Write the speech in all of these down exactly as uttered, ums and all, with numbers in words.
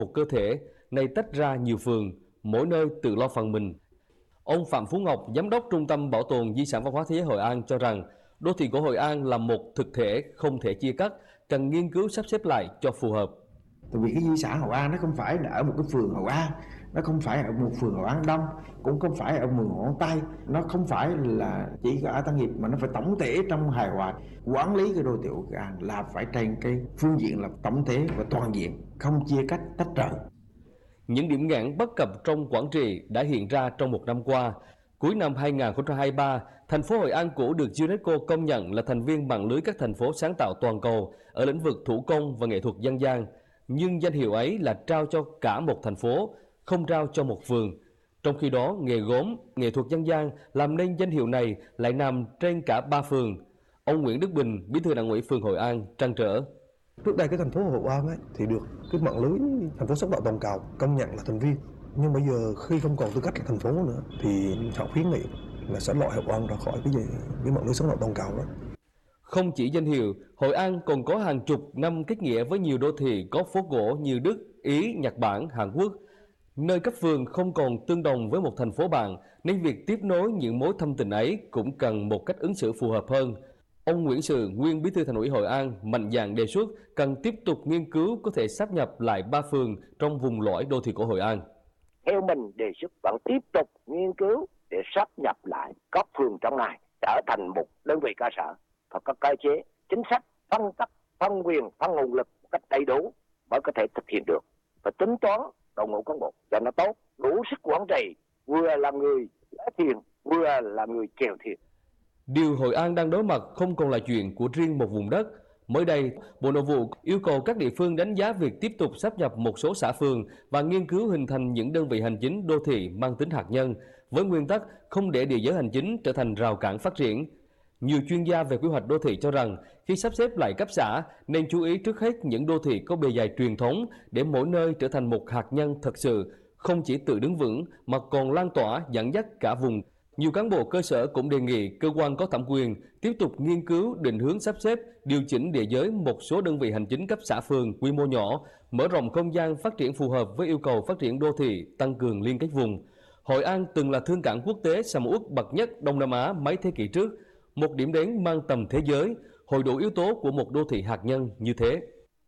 một cơ thể, nay tách ra nhiều phường, mỗi nơi tự lo phần mình. Ông Phạm Phú Ngọc, Giám đốc Trung tâm Bảo tồn Di sản Văn hóa Thế giới Hội An cho rằng, đô thị của Hội An là một thực thể không thể chia cắt, cần nghiên cứu sắp xếp lại cho phù hợp. Tại vì cái di sản Hội An nó không phải là ở một cái phường Hội An, nó không phải ở một phường Hội An Đông, cũng không phải ở một Hội An Tây, nó không phải là chỉ ở Tân Hiệp, mà nó phải tổng thể trong hài hòa. Quản lý cái đô thị Hội An là phải trên cái phương diện là tổng thể và toàn diện, không chia cách tách rời. Những điểm nghẽn bất cập trong quản trị đã hiện ra trong một năm qua. Cuối năm hai nghìn không trăm hai mươi ba, thành phố Hội An cũ được UNESCO công nhận là thành viên mạng lưới các thành phố sáng tạo toàn cầu ở lĩnh vực thủ công và nghệ thuật dân gian. Nhưng danh hiệu ấy là trao cho cả một thành phố, không trao cho một phường. Trong khi đó, nghề gốm, nghệ thuật dân gian làm nên danh hiệu này lại nằm trên cả ba phường. Ông Nguyễn Đức Bình, Bí thư Đảng ủy phường Hội An, trăn trở. Trước đây cái thành phố Hội An ấy, thì được cái mạng lưới thành phố sáng tạo toàn cầu công nhận là thành viên. Nhưng bây giờ khi không còn tư cách là thành phố nữa thì họ khuyến nghị là sẽ loại Hội An ra khỏi cái gì cái mạng lưới sáng tạo toàn cầu đó. Không chỉ danh hiệu, Hội An còn có hàng chục năm kết nghĩa với nhiều đô thị có phố gỗ như Đức, Ý, Nhật Bản, Hàn Quốc. Nơi cấp phường không còn tương đồng với một thành phố bạn, nên việc tiếp nối những mối thâm tình ấy cũng cần một cách ứng xử phù hợp hơn. Ông Nguyễn Sự, nguyên Bí thư Thành ủy Hội An, mạnh dạn đề xuất cần tiếp tục nghiên cứu có thể sáp nhập lại ba phường trong vùng lõi đô thị của Hội An. Theo mình đề xuất vẫn tiếp tục nghiên cứu để sáp nhập lại các phường trong này trở thành một đơn vị cơ sở, và có cơ chế, chính sách, phân cấp, phân quyền, phân nguồn lực một cách đầy đủ mới có thể thực hiện được. Và tính toán đội ngũ cán bộ cho nó tốt, đủ sức quản trị, vừa là người lái thuyền, vừa là người chèo thuyền. Điều Hội An đang đối mặt không còn là chuyện của riêng một vùng đất. Mới đây, Bộ Nội vụ yêu cầu các địa phương đánh giá việc tiếp tục sáp nhập một số xã phường và nghiên cứu hình thành những đơn vị hành chính đô thị mang tính hạt nhân, với nguyên tắc không để địa giới hành chính trở thành rào cản phát triển. Nhiều chuyên gia về quy hoạch đô thị cho rằng, khi sắp xếp lại cấp xã, nên chú ý trước hết những đô thị có bề dày truyền thống để mỗi nơi trở thành một hạt nhân thật sự, không chỉ tự đứng vững mà còn lan tỏa dẫn dắt cả vùng. Nhiều cán bộ cơ sở cũng đề nghị cơ quan có thẩm quyền tiếp tục nghiên cứu định hướng sắp xếp, điều chỉnh địa giới một số đơn vị hành chính cấp xã phường quy mô nhỏ, mở rộng không gian phát triển phù hợp với yêu cầu phát triển đô thị, tăng cường liên kết vùng. Hội An từng là thương cảng quốc tế sầm uất bậc nhất Đông Nam Á mấy thế kỷ trước, một điểm đến mang tầm thế giới, hội đủ yếu tố của một đô thị hạt nhân như thế.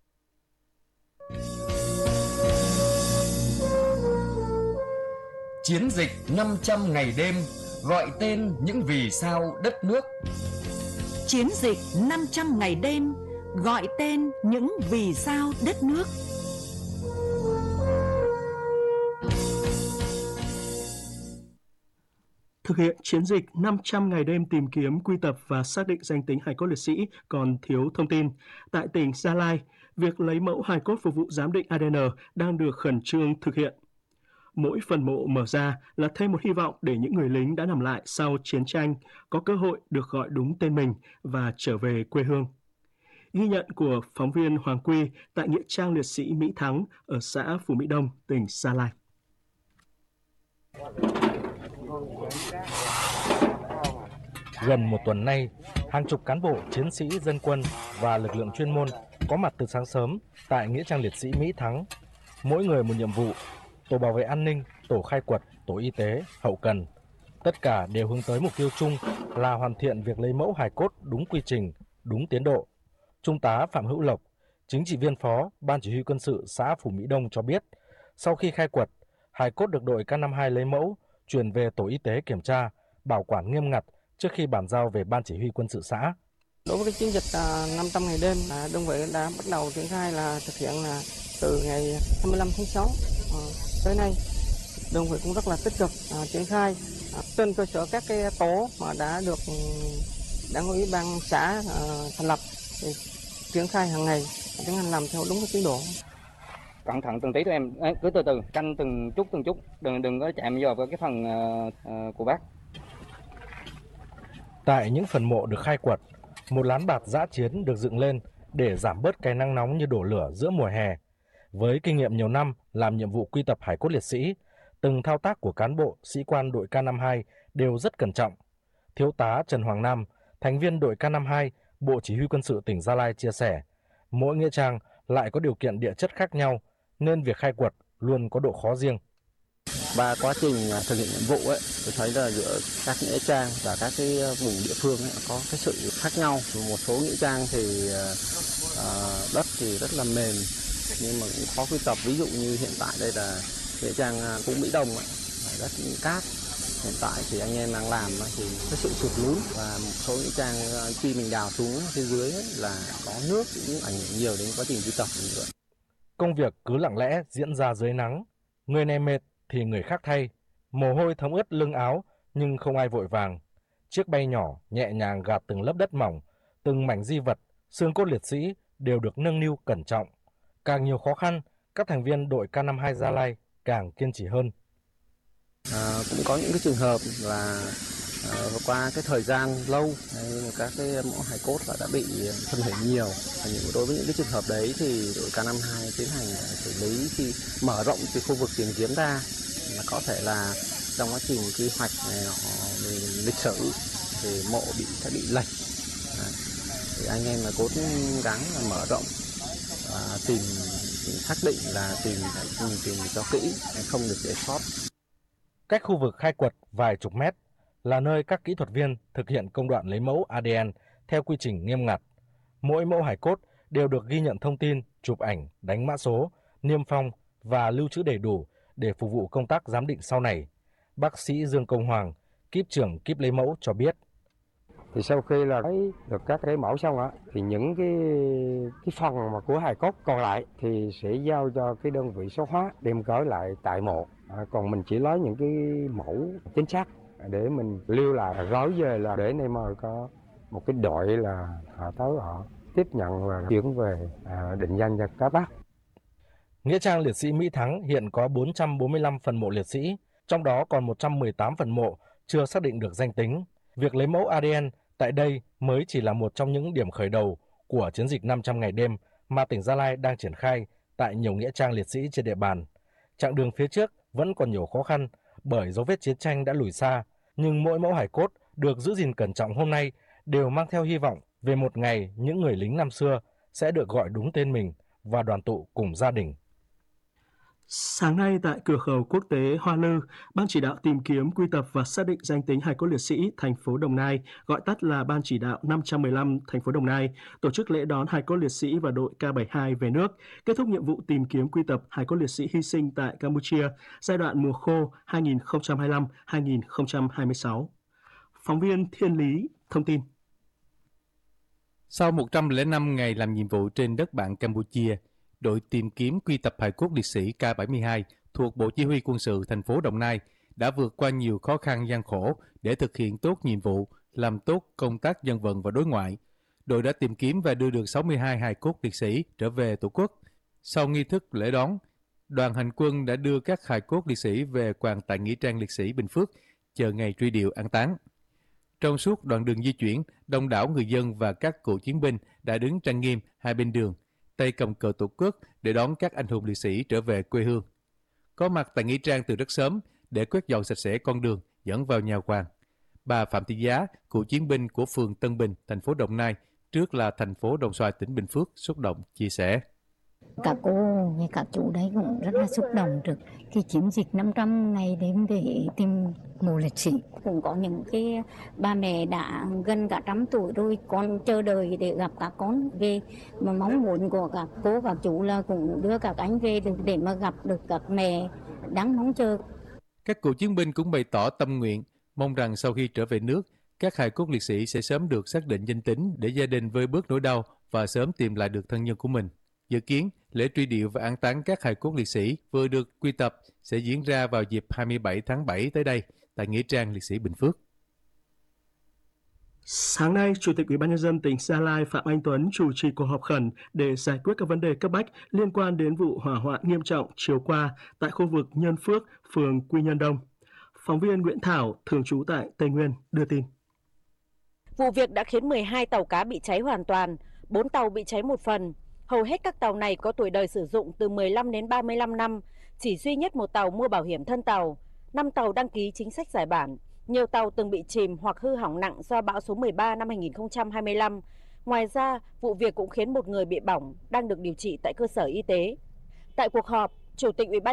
Chiến dịch năm trăm ngày đêm gọi tên những vì sao đất nước. Chiến dịch năm trăm ngày đêm gọi tên những vì sao đất nước. Thực hiện chiến dịch năm trăm ngày đêm tìm kiếm, quy tập và xác định danh tính hài cốt liệt sĩ còn thiếu thông tin. Tại tỉnh Gia Lai, việc lấy mẫu hài cốt phục vụ giám định a đê en đang được khẩn trương thực hiện. Mỗi phần mộ mở ra là thêm một hy vọng để những người lính đã nằm lại sau chiến tranh có cơ hội được gọi đúng tên mình và trở về quê hương. Ghi nhận của phóng viên Hoàng Quy tại Nghĩa trang liệt sĩ Mỹ Thắng ở xã Phú Mỹ Đông, tỉnh Gia Lai. Gần một tuần nay, hàng chục cán bộ, chiến sĩ, dân quân và lực lượng chuyên môn có mặt từ sáng sớm tại Nghĩa trang liệt sĩ Mỹ Thắng. Mỗi người một nhiệm vụ: tổ bảo vệ an ninh, tổ khai quật, tổ y tế, hậu cần. Tất cả đều hướng tới mục tiêu chung là hoàn thiện việc lấy mẫu hài cốt đúng quy trình, đúng tiến độ. Trung tá Phạm Hữu Lộc, chính trị viên phó Ban Chỉ huy quân sự xã Phú Mỹ Đông cho biết, sau khi khai quật, hài cốt được đội K năm mươi hai lấy mẫu, chuyển về tổ y tế kiểm tra, bảo quản nghiêm ngặt trước khi bàn giao về Ban Chỉ huy quân sự xã. Đối với cái chiến dịch năm trăm ngày đêm, đơn vị đã bắt đầu triển khai là thực hiện là từ ngày hai mươi lăm tháng sáu tới nay. Đơn vị cũng rất là tích cực triển khai trên cơ sở các cái tổ mà đã được Đảng ủy ban xã thành lập, thì triển khai hàng ngày tiến hành làm theo đúng cái tiến độ. Cẩn thận từng tí tụi em, cứ từ từ canh từng chút từng chút, đừng đừng có chạm vào cái phần uh, của bác. Tại những phần mộ được khai quật, một lán bạt dã chiến được dựng lên để giảm bớt cái nắng nóng như đổ lửa giữa mùa hè. Với kinh nghiệm nhiều năm làm nhiệm vụ quy tập hài cốt liệt sĩ, từng thao tác của cán bộ, sĩ quan đội K năm mươi hai đều rất cẩn trọng. Thiếu tá Trần Hoàng Nam, thành viên đội K năm mươi hai, Bộ Chỉ huy quân sự tỉnh Gia Lai chia sẻ, mỗi nghĩa trang lại có điều kiện địa chất khác nhau, nên việc khai quật luôn có độ khó riêng. Và quá trình thực hiện nhiệm vụ ấy, tôi thấy là giữa các nghĩa trang và các cái vùng địa phương ấy, có cái sự khác nhau. Một số nghĩa trang thì uh, đất thì rất là mềm nhưng mà cũng khó quy tập. Ví dụ như hiện tại đây là nghĩa trang Phú Mỹ Đông ấy, đất cát. Hiện tại thì anh em đang làm thì có sự sụt lún và một số nghĩa trang khi mình đào xuống phía dưới ấy, là có nước cũng ảnh hưởng nhiều đến quá trình quy tập. Công việc cứ lặng lẽ diễn ra dưới nắng, người này mệt thì người khác thay, mồ hôi thấm ướt lưng áo nhưng không ai vội vàng. Chiếc bay nhỏ nhẹ nhàng gạt từng lớp đất mỏng, từng mảnh di vật, xương cốt liệt sĩ đều được nâng niu cẩn trọng. Càng nhiều khó khăn, các thành viên đội K năm mươi hai Gia Lai càng kiên trì hơn. À, cũng có những cái trường hợp là à, qua cái thời gian lâu các cái mẫu hài cốt là đã bị phân hủy nhiều. Đối với những cái trường hợp đấy thì đội K năm mươi hai tiến hành xử lý khi mở rộng cái khu vực tìm kiếm ra, là có thể là trong quá trình quy hoạch này về lịch sử thì mộ bị sẽ bị lệch. À, thì anh em là cố gắng là mở rộng và tìm xác định là tìm tìm, tìm cho kỹ, không được để sót. Cách khu vực khai quật vài chục mét là nơi các kỹ thuật viên thực hiện công đoạn lấy mẫu a đê en theo quy trình nghiêm ngặt. Mỗi mẫu hài cốt đều được ghi nhận thông tin, chụp ảnh, đánh mã số, niêm phong và lưu trữ đầy đủ để phục vụ công tác giám định sau này. Bác sĩ Dương Công Hoàng, kíp trưởng kíp lấy mẫu cho biết. Thì sau khi là lấy được các cái mẫu xong á, thì những cái cái phần mà của hài cốt còn lại thì sẽ giao cho cái đơn vị số hóa đem gửi lại tại mộ. À, còn mình chỉ lấy những cái mẫu chính xác để mình lưu lại gửi về là để nay mời có một cái đội là họ tới họ tiếp nhận và chuyển về à, định danh cho các bác. Nghĩa trang liệt sĩ Mỹ Thắng hiện có bốn trăm bốn mươi lăm phần mộ liệt sĩ, trong đó còn một trăm mười tám phần mộ chưa xác định được danh tính. Việc lấy mẫu a đê en tại đây mới chỉ là một trong những điểm khởi đầu của chiến dịch năm trăm ngày đêm mà tỉnh Gia Lai đang triển khai tại nhiều nghĩa trang liệt sĩ trên địa bàn. Chặng đường phía trước vẫn còn nhiều khó khăn bởi dấu vết chiến tranh đã lùi xa, nhưng mỗi mẫu hài cốt được giữ gìn cẩn trọng hôm nay đều mang theo hy vọng về một ngày những người lính năm xưa sẽ được gọi đúng tên mình và đoàn tụ cùng gia đình. Sáng nay tại cửa khẩu quốc tế Hoa Lư, Ban chỉ đạo tìm kiếm, quy tập và xác định danh tính hài cốt liệt sĩ thành phố Đồng Nai, gọi tắt là Ban chỉ đạo năm trăm mười lăm thành phố Đồng Nai, tổ chức lễ đón hài cốt liệt sĩ và đội K bảy mươi hai về nước, kết thúc nhiệm vụ tìm kiếm quy tập hài cốt liệt sĩ hy sinh tại Campuchia giai đoạn mùa khô hai nghìn không trăm hai mươi lăm đến hai nghìn không trăm hai mươi sáu. Phóng viên Thiên Lý thông tin. Sau một trăm lẻ năm ngày làm nhiệm vụ trên đất bạn Campuchia, đội tìm kiếm quy tập hài cốt liệt sĩ K bảy mươi hai thuộc Bộ Chỉ huy Quân sự thành phố Đồng Nai đã vượt qua nhiều khó khăn gian khổ để thực hiện tốt nhiệm vụ, làm tốt công tác dân vận và đối ngoại. Đội đã tìm kiếm và đưa được sáu mươi hai hài cốt liệt sĩ trở về Tổ quốc. Sau nghi thức lễ đón, đoàn hành quân đã đưa các hài cốt liệt sĩ về quàng tại nghĩa trang liệt sĩ Bình Phước, chờ ngày truy điệu an táng. Trong suốt đoạn đường di chuyển, đông đảo người dân và các cựu chiến binh đã đứng trang nghiêm hai bên đường, tay cầm cờ Tổ quốc để đón các anh hùng liệt sĩ trở về quê hương. Có mặt tại nghĩa trang từ rất sớm để quét dọn sạch sẽ con đường dẫn vào nhà quàng. Bà Phạm Thị Giá, cựu chiến binh của phường Tân Bình, thành phố Đồng Nai, trước là thành phố Đồng Xoài, tỉnh Bình Phước, xúc động chia sẻ. Các cô và các chú đấy cũng rất là xúc động trước cái chiến dịch năm trăm ngày đêm để tìm mộ liệt sĩ. Cũng có những cái ba mẹ đã gần cả trăm tuổi rồi, con chờ đợi để gặp các con về, mà mong muốn của các cô các chú là cũng đưa các anh về được để mà gặp được các mẹ đáng mong chờ. Các cựu chiến binh cũng bày tỏ tâm nguyện mong rằng sau khi trở về nước, các hài cốt liệt sĩ sẽ sớm được xác định danh tính để gia đình vơi bớt nỗi đau và sớm tìm lại được thân nhân của mình. Dự kiến, lễ truy điệu và an táng các hài cốt liệt sĩ vừa được quy tập sẽ diễn ra vào dịp hai mươi bảy tháng bảy tới đây tại nghĩa trang liệt sĩ Bình Phước. Sáng nay, Chủ tịch Ủy ban nhân dân tỉnh Gia Lai Phạm Anh Tuấn chủ trì cuộc họp khẩn để giải quyết các vấn đề cấp bách liên quan đến vụ hỏa hoạn nghiêm trọng chiều qua tại khu vực Nhân Phước, phường Quy Nhơn Đông. Phóng viên Nguyễn Thảo, thường trú tại Tây Nguyên, đưa tin. Vụ việc đã khiến mười hai tàu cá bị cháy hoàn toàn, bốn tàu bị cháy một phần. Hầu hết các tàu này có tuổi đời sử dụng từ mười lăm đến ba mươi lăm năm, chỉ duy nhất một tàu mua bảo hiểm thân tàu, năm tàu đăng ký chính sách giải bản. Nhiều tàu từng bị chìm hoặc hư hỏng nặng do bão số mười ba năm hai nghìn không trăm hai mươi lăm. Ngoài ra, vụ việc cũng khiến một người bị bỏng đang được điều trị tại cơ sở y tế. Tại cuộc họp, Chủ tịch Ủy ban